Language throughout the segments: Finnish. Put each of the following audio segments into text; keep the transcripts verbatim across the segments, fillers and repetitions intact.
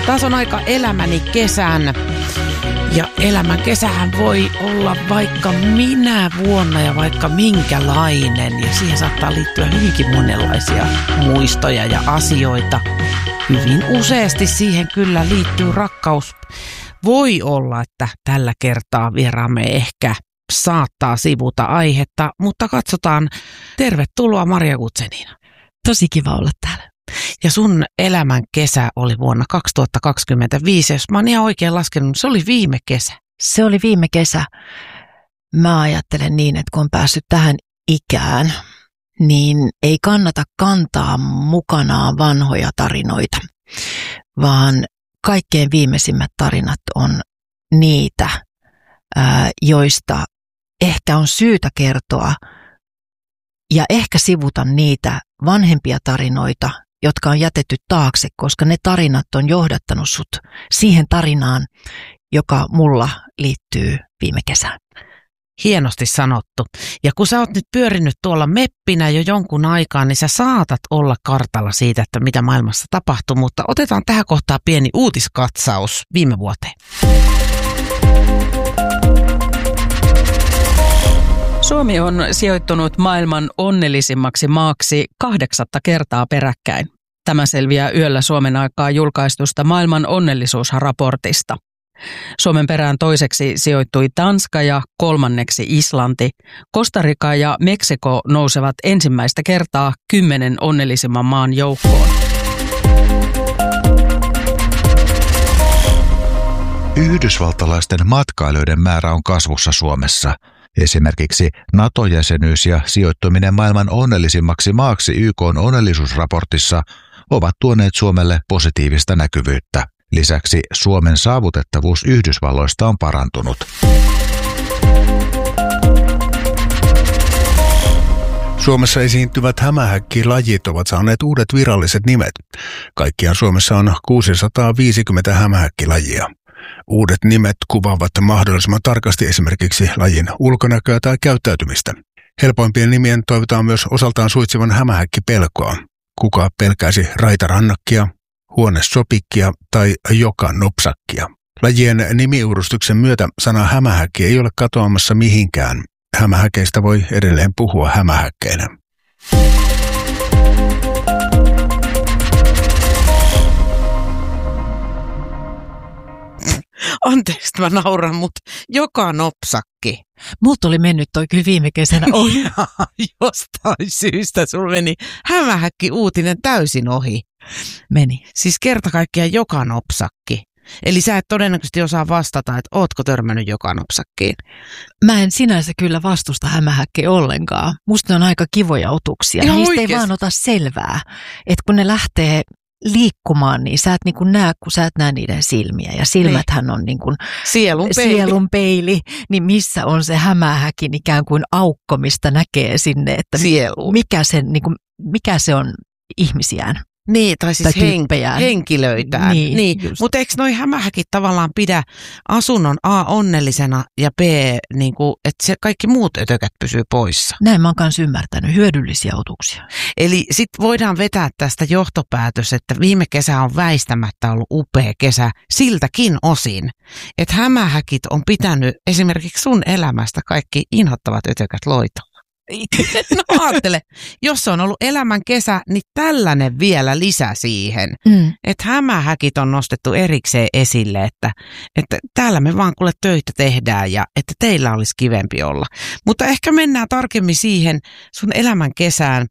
Taas on aika elämäni kesän. Ja elämän kesähän voi olla vaikka minä vuonna ja vaikka minkälainen. Ja siihen saattaa liittyä hyvinkin monenlaisia muistoja ja asioita. Hyvin useasti siihen kyllä liittyy rakkaus. Voi olla, että tällä kertaa vieraamme ehkä saattaa sivuta aihetta, mutta katsotaan. Tervetuloa Maria Guzenina. Tosi kiva olla täällä. Ja sun elämän kesä oli vuonna kaksituhattakaksikymmentäviisi, jos mä oon ihan oikein laskenut, se oli viime kesä. Se oli viime kesä. Mä ajattelen niin, että kun on päässyt tähän ikään, niin ei kannata kantaa mukanaan vanhoja tarinoita, vaan kaikkein viimeisimmät tarinat on niitä, joista ehkä on syytä kertoa ja ehkä sivuta niitä vanhempia tarinoita, jotka on jätetty taakse, koska ne tarinat on johdattanut sut siihen tarinaan, joka mulla liittyy viime kesään. Hienosti sanottu. Ja kun sä oot nyt pyörinyt tuolla meppinä jo jonkun aikaa, niin sä saatat olla kartalla siitä, että mitä maailmassa tapahtuu, mutta otetaan tähän kohtaan pieni uutiskatsaus viime vuoteen. Suomi on sijoittunut maailman onnellisimmaksi maaksi kahdeksatta kertaa peräkkäin. Tämä selviää yöllä Suomen aikaa julkaistusta maailman onnellisuusraportista. Suomen perään toiseksi sijoittui Tanska ja kolmanneksi Islanti. Costa Rica ja Meksiko nousevat ensimmäistä kertaa kymmenen onnellisimman maan joukkoon. Yhdysvaltalaisten matkailijoiden määrä on kasvussa Suomessa. Esimerkiksi NATO-jäsenyys ja sijoittuminen maailman onnellisimmaksi maaksi Y K:n onnellisuusraportissa ovat tuoneet Suomelle positiivista näkyvyyttä. Lisäksi Suomen saavutettavuus Yhdysvalloista on parantunut. Suomessa esiintyvät hämähäkkilajit ovat saaneet uudet viralliset nimet. Kaikkiaan Suomessa on kuusisataaviisikymmentä hämähäkkilajia. Uudet nimet kuvaavat mahdollisimman tarkasti esimerkiksi lajin ulkonäköä tai käyttäytymistä. Helpoimpien nimien toivotaan myös osaltaan suitsivan hämähäkkipelkoa. Kuka pelkäisi raitarannakkia, huonesopikkia tai joka nopsakkia. Lajien nimiuudistuksen myötä sana hämähäkki ei ole katoamassa mihinkään. Hämähäkeistä voi edelleen puhua hämähäkkeinä. Anteeksi, mä nauran, mutta joka nopsakki. Multa oli mennyt toi kyllä viime kesänä ohi. Jostain syystä sulla meni hämähäkki uutinen täysin ohi. Meni. Siis kerta kaikkiaan joka nopsakki. Eli sä et todennäköisesti osaa vastata, että ootko törmännyt joka nopsakkiin. Mä en sinänsä kyllä vastusta hämähäkkiä ollenkaan. Musta ne on aika kivoja otuksia. Ihan Niistä oikeasti. ei vaan ota selvää, että kun ne lähtee liikkumaan, niin sä et niin kuin näe, kun sä et näe niiden silmiä. Ja silmäthän on niin kuin Sielun peili. sielun peili, niin missä on se hämähäkin ikään kuin aukko, mistä näkee sinne, että Sieluun. mikä se, niin kuin, mikä se on ihmisiään. Niin, tai siis Tai hen, tyyppejään. henkilöitään. Niin, niin. just. Mutta eikö noi hämähäkit tavallaan pidä asunnon A onnellisena ja B, niin kuin, että se kaikki muut ötökät pysyy poissa. Näin mä oon kanssa ymmärtänyt, hyödyllisiä otuksia. Eli sitten voidaan vetää tästä johtopäätös, että viime kesä on väistämättä ollut upea kesä siltäkin osin, että hämähäkit on pitänyt esimerkiksi sun elämästä kaikki inhottavat ötökät loitolla. No ajattele, jos se on ollut elämän kesä, niin tällainen vielä lisä siihen, Mm. että hämähäkit on nostettu erikseen esille, että, että täällä me vaan kuule töitä tehdään ja että teillä olisi kivempi olla. Mutta ehkä mennään tarkemmin siihen sun elämän kesään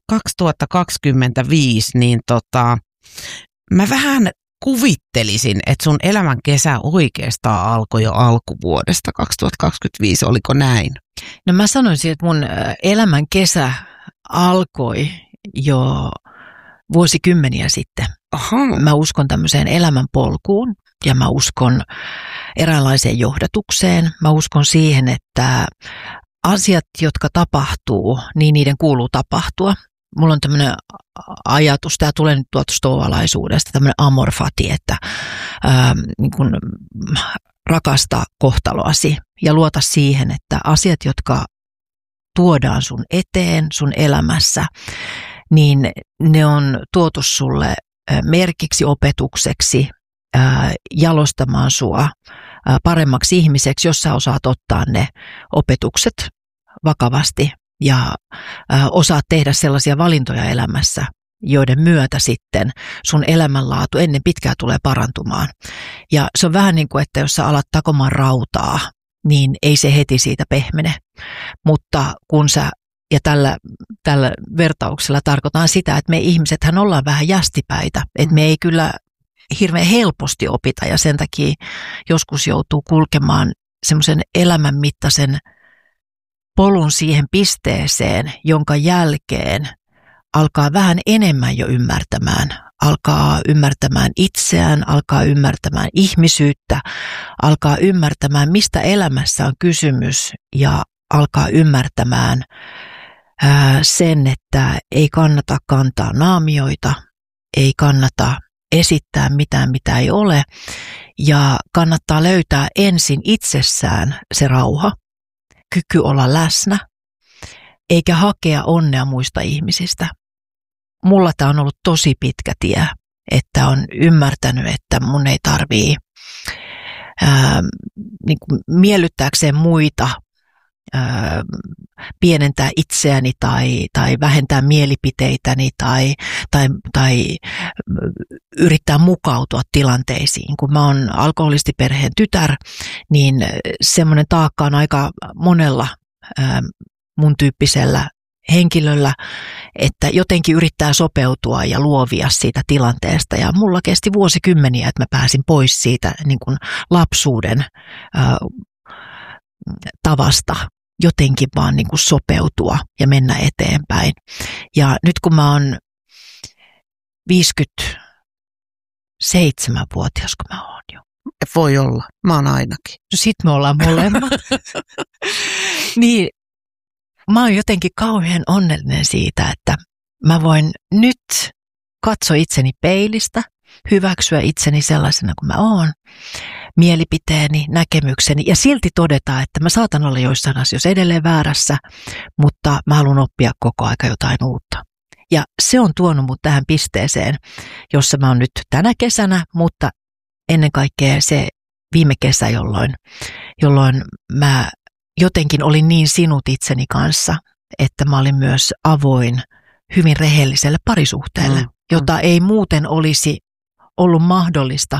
kaksituhattakaksikymmentäviisi, niin tota, mä vähän kuvittelisin, että sun elämän kesä oikeastaan alkoi jo alkuvuodesta kaksituhattakaksikymmentäviisi, oliko näin? No mä sanoisin, että mun elämän kesä alkoi jo vuosikymmeniä sitten. Aha. Mä uskon tämmöiseen elämänpolkuun ja mä uskon eräänlaiseen johdatukseen. Mä uskon siihen, että asiat, jotka tapahtuu, niin niiden kuuluu tapahtua. Mulla on tämmöinen ajatus, tämä tulee nyt tuolta stoalaisuudesta, tämmöinen amor fati, että ää, niin kun, rakasta kohtaloasi ja luota siihen, että asiat, jotka tuodaan sun eteen, sun elämässä, niin ne on tuotu sulle merkiksi, opetukseksi, ää, jalostamaan sua ää, paremmaksi ihmiseksi, jos sä osaat ottaa ne opetukset vakavasti ja ää, osaat tehdä sellaisia valintoja elämässä, joiden myötä sitten sun elämänlaatu ennen pitkää tulee parantumaan. Ja se on vähän niin kuin, että jos sä alat takomaan rautaa, niin ei se heti siitä pehmene. Mutta kun sä, ja tällä, tällä vertauksella tarkoitan sitä, että me ihmisethän ollaan vähän jästipäitä, että me ei kyllä hirveän helposti opita ja sen takia joskus joutuu kulkemaan semmoisen elämänmittaisen polun siihen pisteeseen, jonka jälkeen alkaa vähän enemmän jo ymmärtämään, alkaa ymmärtämään itseään, alkaa ymmärtämään ihmisyyttä, alkaa ymmärtämään, mistä elämässä on kysymys ja alkaa ymmärtämään ää, sen, että ei kannata kantaa naamioita, ei kannata esittää mitään, mitä ei ole ja kannattaa löytää ensin itsessään se rauha, kyky olla läsnä, eikä hakea onnea muista ihmisistä. Mulla tämä on ollut tosi pitkä tie, että on ymmärtänyt, että mun ei tarvii ää, niin kuin miellyttääkseen muita, ää, pienentää itseäni tai, tai vähentää mielipiteitäni tai, tai, tai yrittää mukautua tilanteisiin. Kun mä oon alkoholistiperheen tytär, niin semmoinen taakka on aika monella ää, mun tyyppisellä henkilöllä, että jotenkin yrittää sopeutua ja luovia siitä tilanteesta. Ja mulla kesti vuosikymmeniä, että mä pääsin pois siitä niin kuin lapsuuden ää, tavasta jotenkin vaan niin kuin sopeutua ja mennä eteenpäin. Ja nyt kun mä oon viisikymmentäseitsemänvuotias, kun mä oon jo. Voi olla, mä oon ainakin. No sit me ollaan molemmat. Niin, mä oon jotenkin kauhean onnellinen siitä, että mä voin nyt katsoa itseni peilistä, hyväksyä itseni sellaisena kuin mä oon, mielipiteeni, näkemykseni ja silti todeta, että mä saatan olla joissain asioissa edelleen väärässä, mutta mä haluan oppia koko aika jotain uutta. Ja se on tuonut mut tähän pisteeseen, jossa mä oon nyt tänä kesänä, mutta ennen kaikkea se viime kesä, jolloin, jolloin mä jotenkin olin niin sinut itseni kanssa, että mä olin myös avoin hyvin rehelliselle parisuhteelle, mm, jota mm. ei muuten olisi ollut mahdollista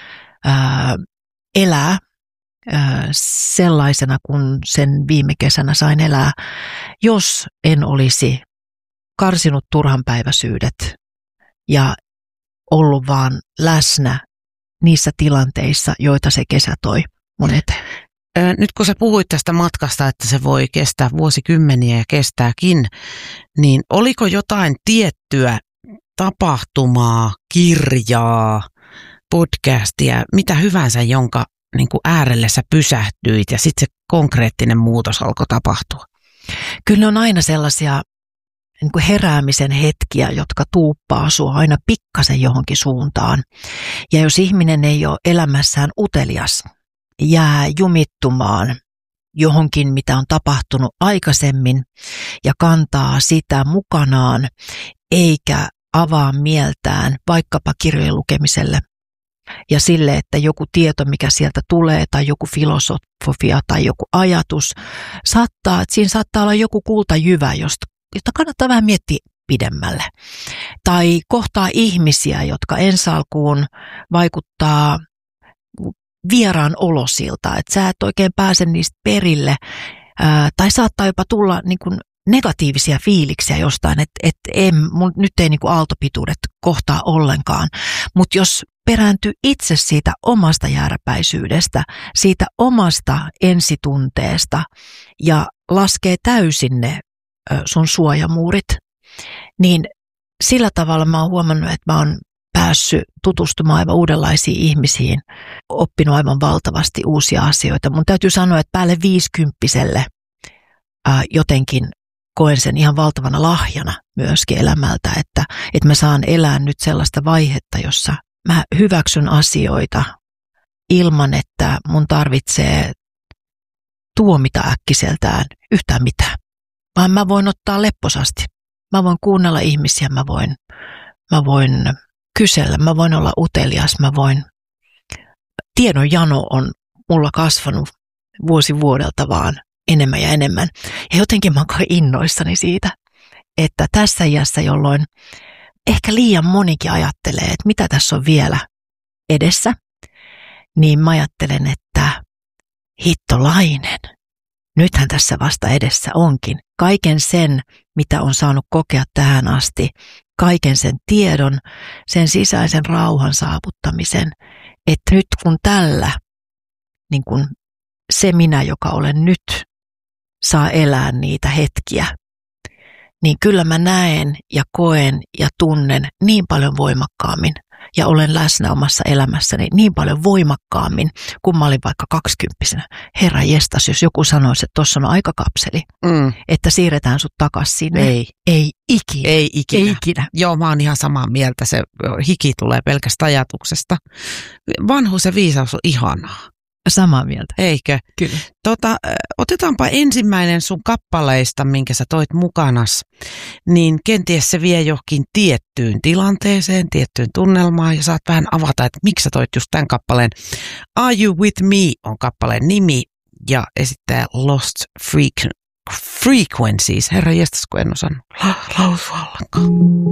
ää, elää ää, sellaisena kuin sen viime kesänä sain elää, jos en olisi karsinut turhanpäiväisyydet ja ollut vaan läsnä niissä tilanteissa, joita se kesä toi mun eteen. Nyt kun sä puhuit tästä matkasta, että se voi kestää vuosikymmeniä ja kestääkin, niin oliko jotain tiettyä tapahtumaa, kirjaa, podcastia, mitä hyvänsä, jonka niin kuin äärelle sä pysähtyit ja sitten se konkreettinen muutos alkoi tapahtua? Kyllä ne on aina sellaisia niin kuin heräämisen hetkiä, jotka tuuppaa sua aina pikkasen johonkin suuntaan. Ja jos ihminen ei ole elämässään utelias, jää jumittumaan johonkin, mitä on tapahtunut aikaisemmin ja kantaa sitä mukanaan, eikä avaa mieltään vaikkapa kirjojen lukemiselle ja sille, että joku tieto, mikä sieltä tulee, tai joku filosofia tai joku ajatus, saattaa, että siinä saattaa olla joku kultajyvä, josta, jota kannattaa vähän miettiä pidemmälle. Tai kohtaa ihmisiä, jotka ensi alkuun vaikuttaa vieraan olosilta, että sä et oikein pääse niistä perille, ää, tai saattaa jopa tulla niin kuin negatiivisia fiiliksiä jostain, että et en, mun, nyt ei niin kuin aaltopituudet kohtaa ollenkaan, mutta jos perääntyy itse siitä omasta jääräpäisyydestä, siitä omasta ensitunteesta ja laskee täysin ne ö, sun suojamuurit, niin sillä tavalla mä oon huomannut, että mä oon päässyt tutustumaan aivan uudenlaisiin ihmisiin, oppinut aivan valtavasti uusia asioita. Mun täytyy sanoa, että päälle viisikymppiselle ää, jotenkin koen sen ihan valtavana lahjana myöskin elämältä, että, että mä saan elää nyt sellaista vaihetta, jossa mä hyväksyn asioita ilman, että mun tarvitsee tuomita äkkiseltään yhtään mitään. Vaan mä voin ottaa lepposasti. Mä voin kuunnella ihmisiä, mä voin, mä voin kysellä, mä voin olla utelias, mä voin tiedon jano on mulla kasvanut vuosi vuodelta vaan enemmän ja enemmän. Ja jotenkin mä oon innoissani siitä, että tässä iässä, jolloin ehkä liian monikin ajattelee, että mitä tässä on vielä edessä, niin mä ajattelen, että hittolainen, nythän tässä vasta edessä onkin. Kaiken sen, mitä on saanut kokea tähän asti, kaiken sen tiedon, sen sisäisen rauhan saavuttamisen, että nyt kun tällä, niin kun se minä, joka olen nyt, saa elää niitä hetkiä, niin kyllä mä näen ja koen ja tunnen niin paljon voimakkaammin ja olen läsnä omassa elämässäni niin paljon voimakkaammin, kun mä olin vaikka kaksikymppisenä. Herra jestas, jos joku sanoisi, että tuossa on aikakapseli, mm. että siirretään sut takaisin sinne. Ei. Ei ikinä. Ei ikinä. Ei ikinä. Joo, mä oon ihan samaa mieltä. Se hiki tulee pelkästä ajatuksesta. Vanhuus ja viisaus on ihanaa. Samaa mieltä. Eikö? Kyllä. Tota, otetaanpa ensimmäinen sun kappaleista, minkä sä toit mukanas, niin kenties se vie johonkin tiettyyn tilanteeseen, tiettyyn tunnelmaan ja saat vähän avata, että miksi sä toit just tämän kappaleen. Are You With Me on kappaleen nimi ja esittää Lost Freak- Frequencies. Herra jestas, kun en osannut lausua ollenkaan.